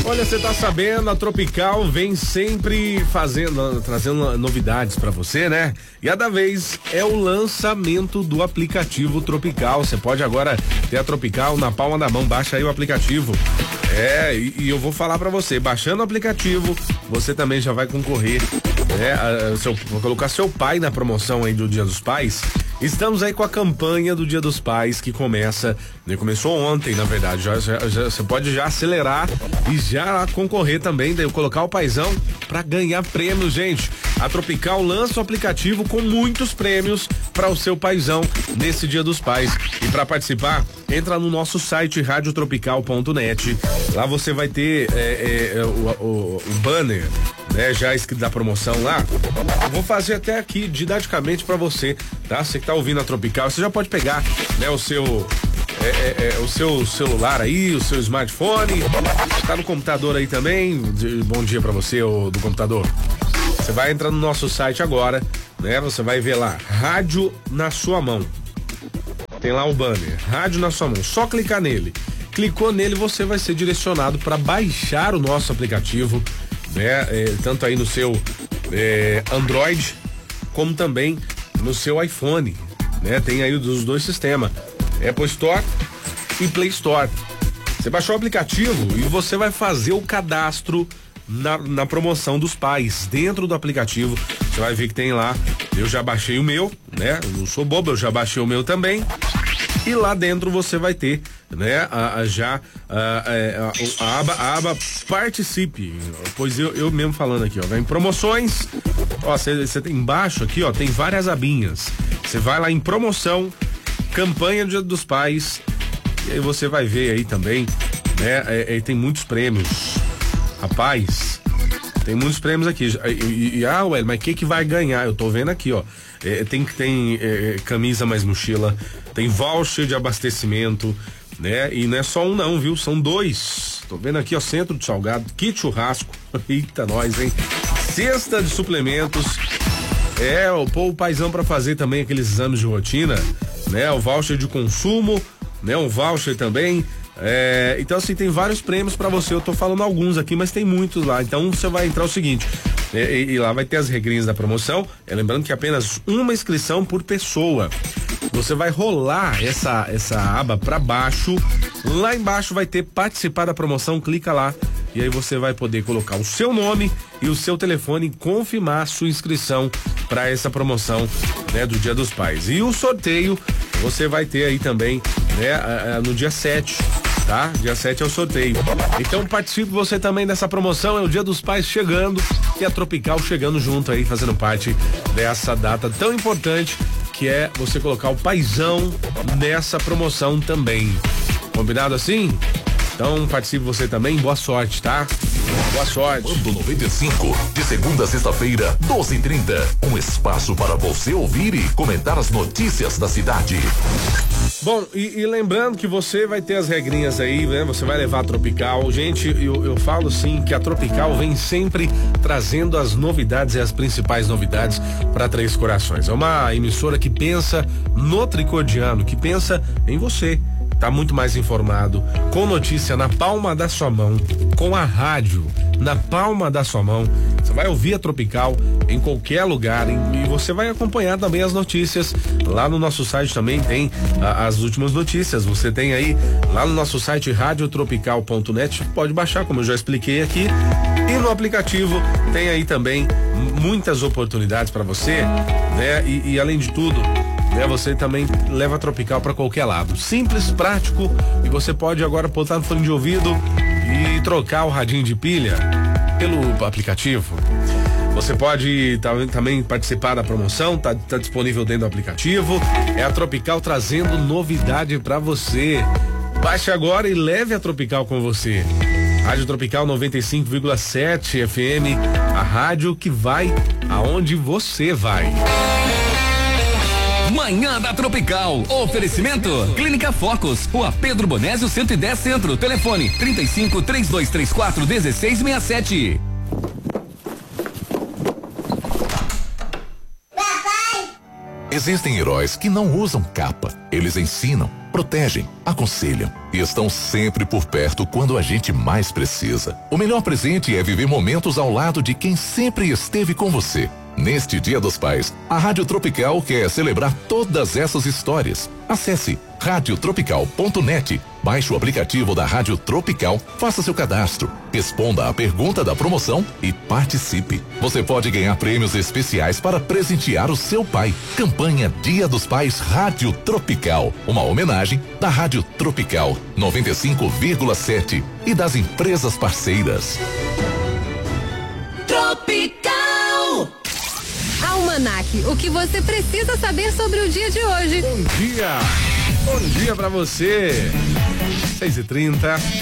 Olha, você tá sabendo, a Tropical vem sempre trazendo novidades pra você, né? E a da vez é o lançamento do aplicativo Tropical. Você pode agora ter a Tropical na palma da mão, baixa aí o aplicativo. E eu vou falar pra você, baixando o aplicativo, você também já vai concorrer, vou colocar seu pai na promoção aí do Dia dos Pais. Estamos aí com a campanha do Dia dos Pais que começou ontem, na verdade. Você pode já acelerar e já concorrer também, daí eu colocar o paizão pra ganhar prêmios, gente. A Tropical lança o aplicativo com muitos prêmios para o seu paizão nesse Dia dos Pais. E para participar, entra no nosso site radiotropical.net. Lá você vai ter o banner, né, já escrito da promoção lá. Eu vou fazer até aqui didaticamente para você, tá? Você que tá ouvindo a Tropical, você já pode pegar, né, o seu celular aí, o seu smartphone, tá no computador aí também. Bom dia para você, do computador. Você vai entrar no nosso site agora, né? Você vai ver lá, Rádio na Sua Mão. Tem lá o banner, Rádio na Sua Mão. Só clicar nele. Clicou nele, você vai ser direcionado para baixar o nosso aplicativo, né? Tanto aí no seu Android, como também no seu iPhone, né? Tem aí os dois sistemas, Apple Store e Play Store. Você baixou o aplicativo e você vai fazer o cadastro na promoção dos pais. Dentro do aplicativo, você vai ver que tem lá, eu já baixei o meu, né? Eu não sou bobo, eu já baixei o meu também. E lá dentro você vai ter, né, a aba Participe. Pois eu mesmo falando aqui, ó, vem promoções. Ó, você tem embaixo aqui, ó, tem várias abinhas. Você vai lá em promoção, campanha do Dia dos Pais, e aí você vai ver aí também, né, tem muitos prêmios. Rapaz, tem muitos prêmios aqui. Ué, mas que vai ganhar? Eu tô vendo aqui, ó. Tem camisa mais mochila, tem voucher de abastecimento, né? E não é só um não, viu? São dois. Tô vendo aqui, ó, centro de salgado, kit churrasco. Eita, nós, hein? Cesta de suplementos. O paizão pra fazer também aqueles exames de rotina, né? O voucher de consumo, né? Um voucher também. Então assim, tem vários prêmios pra você. Eu tô falando alguns aqui, mas tem muitos lá. Então você vai entrar o seguinte, e lá vai ter as regrinhas da promoção. Lembrando que apenas uma inscrição por pessoa. Você vai rolar essa aba pra baixo. Lá embaixo vai ter participar da promoção. Clica lá e aí você vai poder colocar o seu nome e o seu telefone e confirmar a sua inscrição para essa promoção, né, do Dia dos Pais. E o sorteio você vai ter aí também, né, no dia 7. Tá? Dia 7 é o sorteio. Então participe você também dessa promoção. É o Dia dos Pais chegando e a Tropical chegando junto aí, fazendo parte dessa data tão importante que é você colocar o paizão nessa promoção também. Combinado assim? Então participe você também. Boa sorte, tá? Boa sorte. Bando 95, de segunda a sexta-feira, 12h30. Um espaço para você ouvir e comentar as notícias da cidade. Bom, e lembrando que você vai ter as regrinhas aí, né? Você vai levar a Tropical. Gente, eu falo sim que a Tropical vem sempre trazendo as novidades e as principais novidades para Três Corações. É uma emissora que pensa no tricordiano, que pensa em você. Tá muito mais informado, com notícia na palma da sua mão, com a rádio na palma da sua mão. Você vai ouvir a Tropical em qualquer lugar e você vai acompanhar também as notícias. Lá no nosso site também tem as últimas notícias. Você tem aí lá no nosso site radiotropical.net, pode baixar, como eu já expliquei aqui. E no aplicativo tem aí também muitas oportunidades para você, né? E além de tudo, né, você também leva a Tropical para qualquer lado. Simples, prático, e você pode agora botar no fone de ouvido e trocar o radinho de pilha pelo aplicativo. Você pode também participar da promoção, tá disponível dentro do aplicativo. É a Tropical trazendo novidade para você. Baixe agora e leve a Tropical com você. Rádio Tropical 95,7 FM, a rádio que vai aonde você vai. Manhã da Tropical. Oferecimento Clínica Focus, Rua Pedro Bonésio 110 Centro. Telefone 35-3234-1667. Existem heróis que não usam capa. Eles ensinam, protegem, aconselham e estão sempre por perto quando a gente mais precisa. O melhor presente é viver momentos ao lado de quem sempre esteve com você. Neste Dia dos Pais, a Rádio Tropical quer celebrar todas essas histórias. Acesse radiotropical.net, baixe o aplicativo da Rádio Tropical, faça seu cadastro, responda à pergunta da promoção e participe. Você pode ganhar prêmios especiais para presentear o seu pai. Campanha Dia dos Pais Rádio Tropical, uma homenagem da Rádio Tropical 95,7 e das empresas parceiras. Tropical Almanac, o que você precisa saber sobre o dia de hoje. Bom dia pra você. 6h30,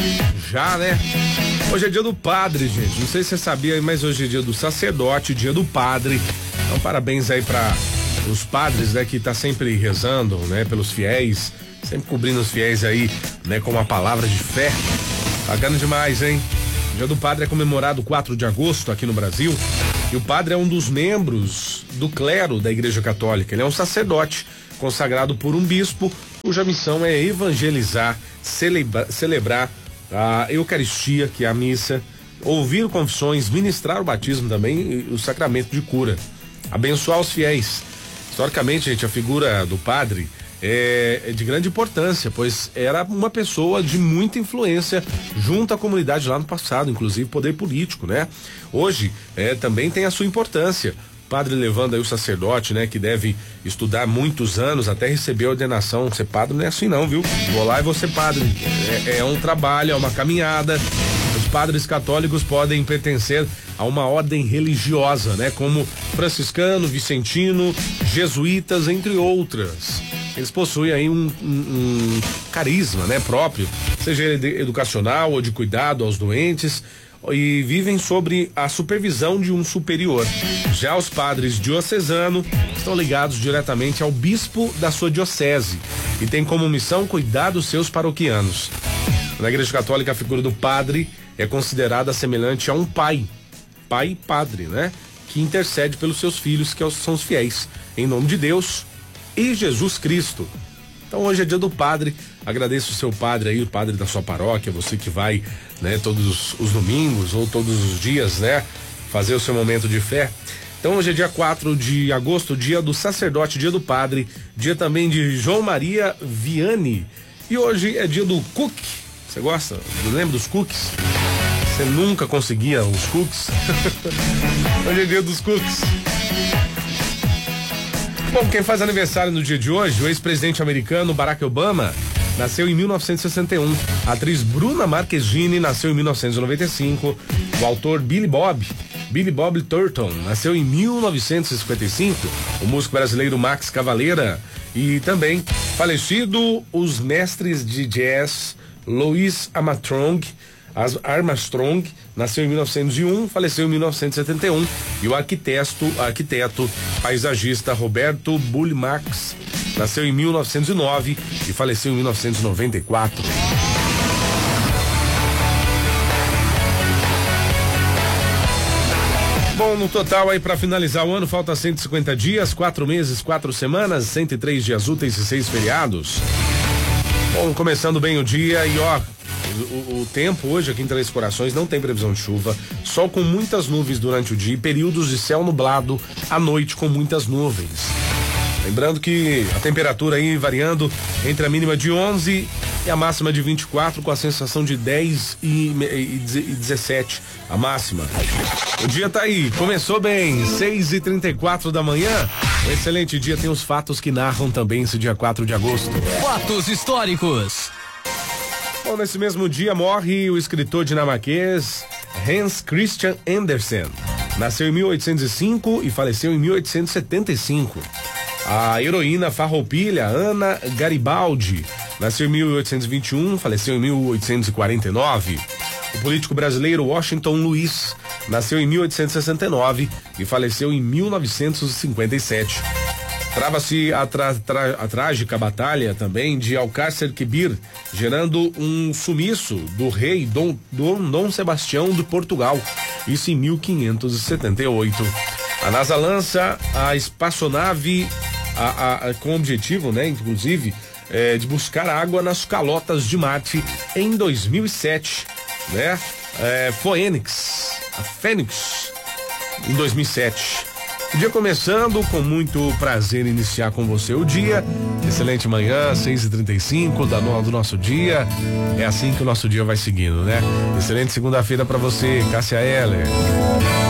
já, né? Hoje é dia do padre, gente. Não sei se você sabia, mas hoje é dia do sacerdote, dia do padre. Então, parabéns aí para os padres, né, que tá sempre rezando, né, pelos fiéis, sempre cobrindo os fiéis aí, né, com uma palavra de fé. Bacana demais, hein? O dia do padre é comemorado 4 de agosto aqui no Brasil. E o padre é um dos membros do clero da Igreja Católica. Ele é um sacerdote consagrado por um bispo, cuja missão é evangelizar, celebrar a Eucaristia, que é a missa, ouvir confissões, ministrar o batismo também e o sacramento de cura, abençoar os fiéis. Historicamente, gente, a figura do padre é de grande importância, pois era uma pessoa de muita influência junto à comunidade lá no passado, inclusive poder político, né? Hoje também tem a sua importância. Padre levando aí o sacerdote, né, que deve estudar muitos anos até receber a ordenação. Ser padre não é assim não, viu? Vou lá e vou ser padre. É um trabalho, é uma caminhada. Os padres católicos podem pertencer a uma ordem religiosa, né, como franciscano, vicentino, jesuítas, entre outras. Eles possuem aí um carisma, né, próprio, seja ele educacional ou de cuidado aos doentes, e vivem sobre a supervisão de um superior. Já os padres diocesanos estão ligados diretamente ao bispo da sua diocese e têm como missão cuidar dos seus paroquianos. Na Igreja Católica, a figura do padre é considerada semelhante a um pai e padre, né? Que intercede pelos seus filhos, que são os fiéis, em nome de Deus e Jesus Cristo. Então hoje é dia do padre. Agradeço o seu padre aí, o padre da sua paróquia, você que vai, né, todos os domingos ou todos os dias, né, fazer o seu momento de fé. Então hoje é dia 4 de agosto, dia do sacerdote, dia do padre, dia também de João Maria Vianney. E hoje é dia do cookie. Você gosta? Lembra dos cookies? Você nunca conseguia os cookies? Hoje é dia dos cookies. Bom, quem faz aniversário no dia de hoje, o ex-presidente americano Barack Obama, nasceu em 1961. A atriz Bruna Marquezine nasceu em 1995. O autor Billy Bob Thornton nasceu em 1955. O músico brasileiro Max Cavalera. E também falecido os mestres de jazz Louis Armstrong, nasceu em 1901, faleceu em 1971, e o arquiteto paisagista Roberto Bullmax nasceu em 1909 e faleceu em 1994. Bom, no total aí para finalizar o ano, falta 150 dias, 4 meses, 4 semanas, 103 dias úteis e 6 feriados. Bom, começando bem o dia e ó, o tempo hoje aqui em Três Corações não tem previsão de chuva, sol com muitas nuvens durante o dia e períodos de céu nublado à noite com muitas nuvens. Lembrando que a temperatura aí variando entre a mínima de 11 e a máxima de 24, com a sensação de 10 e 17 a máxima. O dia tá aí, começou bem, 6h34 da manhã. Um excelente dia, tem os fatos que narram também esse dia 4 de agosto. Fatos históricos. Bom, nesse mesmo dia morre o escritor dinamarquês Hans Christian Andersen. Nasceu em 1805 e faleceu em 1875. A heroína farroupilha Ana Garibaldi nasceu em 1821, faleceu em 1849. O político brasileiro Washington Luiz nasceu em 1869 e faleceu em 1957. Trava-se a trágica batalha também de Alcácer Quibir, gerando um sumiço do rei Dom Sebastião de Portugal, isso em 1578. A NASA lança a espaçonave com o objetivo, né, inclusive, de buscar água nas calotas de Marte em 2007, né? A Fênix, em 2007. O dia começando, com muito prazer iniciar com você o dia. Excelente manhã, 6h35 do nosso dia. É assim que o nosso dia vai seguindo, né? Excelente segunda-feira pra você, Cássia Heller.